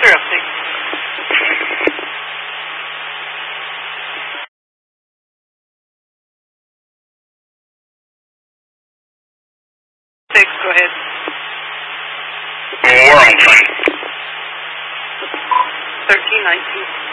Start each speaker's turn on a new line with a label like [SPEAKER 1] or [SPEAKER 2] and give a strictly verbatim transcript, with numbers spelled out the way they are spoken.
[SPEAKER 1] Clear update. Six, go ahead.
[SPEAKER 2] We're on time.
[SPEAKER 1] thirteen nineteen.